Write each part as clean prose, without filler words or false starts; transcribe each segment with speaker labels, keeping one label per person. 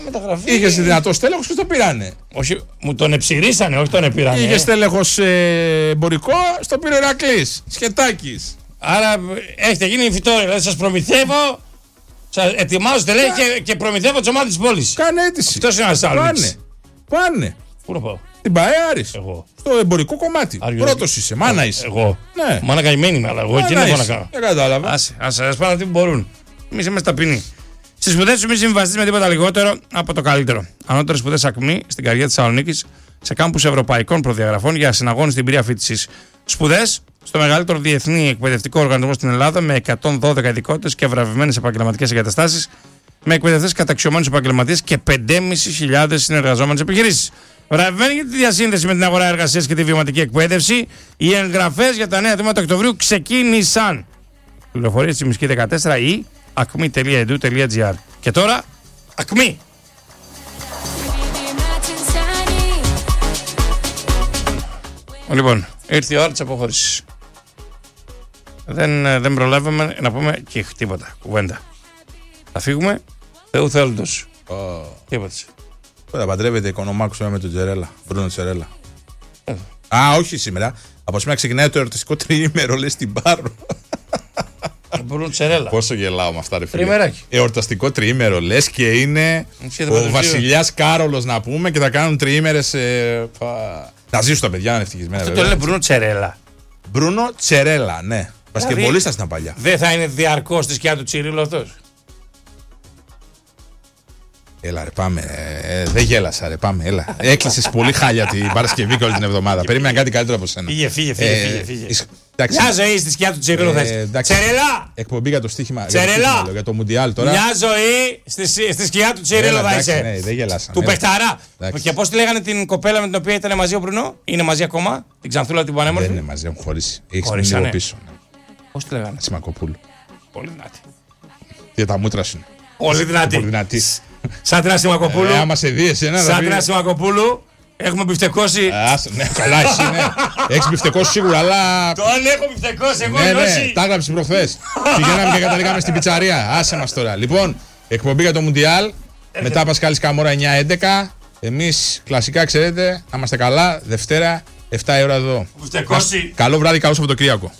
Speaker 1: Μεταγραφή.
Speaker 2: Είχε δυνατό στέλεχος και το πήρανε.
Speaker 1: Όχι, μου τον εψηρίσανε, όχι τον πήρανε.
Speaker 2: Είχε στέλεχος εμπορικό, στο πήρε ο Ηρακλής. Σχετάκης.
Speaker 1: Άρα έχετε γίνει φυτόρια. Δηλαδή σας προμηθεύω, σας ετοιμάζω στελέχη και προμηθεύω τις ομάδες της πόλης.
Speaker 2: Κάνε αίτηση.
Speaker 1: Αυτός είναι ένας άλλος.
Speaker 2: Πάνε.
Speaker 1: Πού να πάω?
Speaker 2: Την ΠΑΕ Άρης.
Speaker 1: Εγώ.
Speaker 2: Στο εμπορικό κομμάτι. Πρώτος είσαι, μάνα είσαι.
Speaker 1: Εγώ.
Speaker 2: Ναι.
Speaker 1: Μάνα καημένη είμαι, αλλά εγώ εκεί δεν μπορώ να κάνω.
Speaker 2: Δεν κατάλαβα.
Speaker 1: Ας πάνε αυτοί που μπορούν. Εμείς είμαστε ταπεινοί. Στις σπουδές σου μη συμβαστείς με τίποτα λιγότερο από το καλύτερο. Ανώτερες σπουδές ΑΚΜΗ στην καριέρα της Θεσσαλονίκης σε κάμπους ευρωπαϊκών προδιαγραφών για συναγώνιστη εμπειρία φοιτησής. Σπουδές στο μεγαλύτερο διεθνή εκπαιδευτικό οργανισμό στην Ελλάδα με 112 ειδικότητες και βραβευμένες επαγγελματικές εγκαταστάσεις, με εκπαιδευτές καταξιωμένους επαγγελματίες και 5.500 συνεργαζόμενες επιχειρήσεις. Βραβευμένοι για τη διασύνδεση με την αγορά εργασίας και τη βιωματική εκπαίδευση, οι εγγραφές για τα νέα τμήματα Οκτωβρίου ξεκίνησαν. Πληροφορίες στη Μισκή 14 ή acmi.edu.gr. Και τώρα, ΑΚΜΗ. Λοιπόν, ήρθε η ώρα της αποχώρησης. Δεν προλάβαμε να πούμε και τίποτα, κουβέντα. Θα φύγουμε, Θεού θέλοντος. Τίποτα.
Speaker 2: Θα παντρεύεται Οικονομάκος με τον Τζερέλα, Μπρούνο Τζερέλα. Όχι σήμερα. Από σήμερα ξεκινάει το ερωτιστικό τριήμερο, λέει στην Πάρο.
Speaker 1: Μπρούνο Τζερέλα.
Speaker 2: Πόσο γελάω με αυτά, ρε φίλε.
Speaker 1: Τριμεράκι.
Speaker 2: Εορταστικό τριήμερο, λες και είναι ο βασιλιάς Κάρολος να πούμε και θα κάνουν τριήμερες. Να ζήσουν τα παιδιά να είναι ευτυχισμένα.
Speaker 1: Αυτό το λένε Μπρούνο Τζερέλα.
Speaker 2: Μπρούνο Τζερέλα, ναι. Μπασκετμπολίστας ήταν παλιά.
Speaker 1: Δεν θα είναι διαρκώς στη σκιά του Τσιρίλου αυτός?
Speaker 2: Έλα ρε πάμε, δεν γέλασα ρε πάμε, έλα. Έκλεισες πολύ χάλια την Παρασκευή και όλη την εβδομάδα. Περίμενα κάτι καλύτερο από σένα.
Speaker 1: Φύγε. Μια ζωή στη σκιά του Τσιρίλου θα είσαι. Τσερελά!
Speaker 2: Εκπομπή για το στοίχημα,
Speaker 1: για
Speaker 2: το Μουντιάλ τώρα.
Speaker 1: Μια ζωή στη σκιά του Τσιρίλου θα είσαι.
Speaker 2: Ναι, δεν γελάσα.
Speaker 1: Του παιχταρά. Και πώς τη λέγανε την κοπέλα με την οποία ήταν μαζί ο Μπρουνό? Είναι μαζί ακόμα? Την Ξανθούλα την πανέμορφη?
Speaker 2: Δεν είναι μαζί, έχουν χωρίσει. Έχεις μείνει λίγο πίσω.
Speaker 1: Πώς τη λέγανε?
Speaker 2: Σιμακοπούλου.
Speaker 1: Πολύ δυνατή.
Speaker 2: Για τα μούτρα σου.
Speaker 1: Πολύ δυνατή. Σαν την Ασημακοπούλου.
Speaker 2: Άμα σε δει εσένα.
Speaker 1: Σαν την Ασημακοπούλου έχουμε μπιφτεκώσει.
Speaker 2: Ναι, καλά, εσύ ναι. Έχεις μπιφτεκώσει σίγουρα, αλλά.
Speaker 1: Το άλλο έχω μπιφτεκώσει, εγώ
Speaker 2: ναι, τα έγραψε προχθές. Πηγαίναμε και καταλήγαμε στην πιτσαρία. Άσε μας τώρα. Λοιπόν, εκπομπή για το Μουντιάλ. Μετά Πασχάλης Καμόρα 9-11. Εμείς κλασικά ξέρετε, να είμαστε καλά. Δευτέρα, 7 η ώρα εδώ. Καλό βράδυ, καλό Σαββατοκύριακο.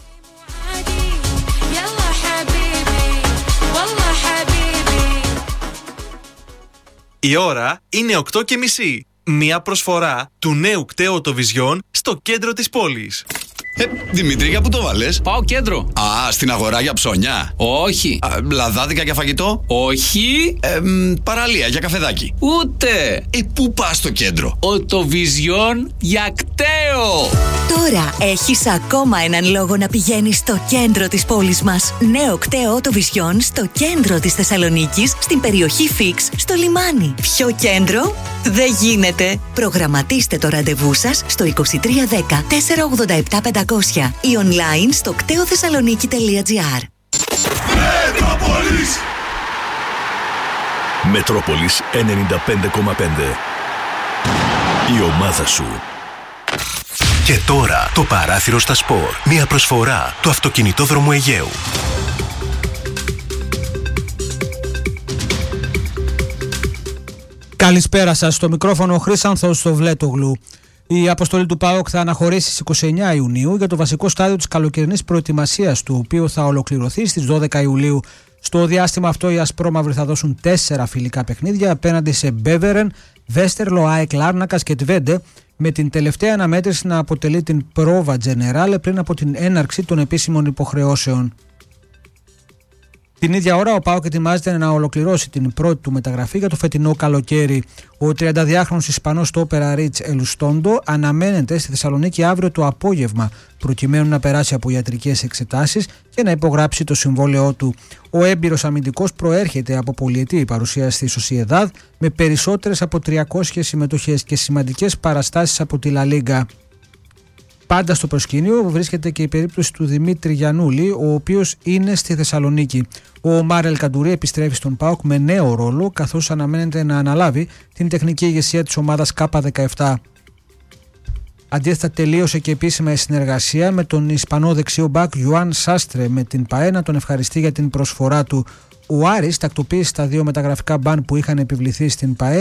Speaker 3: Η ώρα είναι 8:30. Μία προσφορά του νέου κταίου Οτοβιζιόν στο κέντρο της πόλης.
Speaker 4: Δημήτρη, για πού το βάλες?
Speaker 5: Πάω κέντρο.
Speaker 4: Στην αγορά για ψώνια?
Speaker 5: Όχι.
Speaker 4: Λαδάδικα για φαγητό?
Speaker 5: Όχι.
Speaker 4: Παραλία για καφεδάκι?
Speaker 5: Ούτε.
Speaker 4: Πού πας στο κέντρο?
Speaker 5: Οτοβιζιόν για κταίο.
Speaker 6: Τώρα έχεις ακόμα έναν λόγο να πηγαίνεις στο κέντρο της πόλης μας. Νέο κταίο Οτοβιζιόν στο κέντρο της Θεσσαλονίκης, στην περιοχή Φίξ, στο λιμάνι. Πιο κέντρο δεν γίνεται. Προγραμματίστε το ραντεβού σας στο 2310 487 500 ή online στο κτεοθεσσαλονίκη.gr.
Speaker 7: Μετρόπολης. Μετρόπολης 95,5. Η ομάδα σου. Και τώρα το παράθυρο στα σπορ. Μια προσφορά του Αυτοκινητόδρομου Αιγαίου.
Speaker 8: Καλησπέρα σας. Στο μικρόφωνο ο Χρύσανθος στο Βλέτογλου. Η αποστολή του ΠΑΟΚ θα αναχωρήσει στις 29 Ιουνίου για το βασικό στάδιο της καλοκαιρινής προετοιμασίας του, οποίο θα ολοκληρωθεί στις 12 Ιουλίου. Στο διάστημα αυτό οι ασπρόμαυροι θα δώσουν 4 φιλικά παιχνίδια απέναντι σε Μπέβερεν, Βέστερλο, ΑΕΚ Λάρνακας και Τβέντε, με την τελευταία αναμέτρηση να αποτελεί την πρόβα τζενεράλε πριν από την έναρξη των επίσημων υποχρεώσεων. Την ίδια ώρα ο ΠΑΟΚ ετοιμάζεται να ολοκληρώσει την πρώτη του μεταγραφή για το φετινό καλοκαίρι. Ο 32χρονος Ισπανός στόπερ Αρίτς Ελουστόντο αναμένεται στη Θεσσαλονίκη αύριο το απόγευμα, προκειμένου να περάσει από ιατρικές εξετάσεις και να υπογράψει το συμβόλαιό του. Ο έμπειρος αμυντικός προέρχεται από πολυετή παρουσία στη Σοσιεδάδ, με περισσότερες από 300 συμμετοχές και σημαντικές παραστάσεις από τη Λα Λίγκα. Πάντα στο προσκήνιο βρίσκεται και η περίπτωση του Δημήτρη Γιαννούλη, ο οποίος είναι στη Θεσσαλονίκη. Ο Μάρελ Καντουρί επιστρέφει στον ΠΑΟΚ με νέο ρόλο, καθώς αναμένεται να αναλάβει την τεχνική ηγεσία της ομάδας K17. Αντίθετα, τελείωσε και επίσημα η συνεργασία με τον Ισπανό δεξιό μπακ Ιουάν Σάστρε με την ΠΑΕ, να τον ευχαριστεί για την προσφορά του. Ο Άρης τακτοποίησε τα 2 μεταγραφικά μπαν που είχαν επιβληθεί στην ΠΑΕ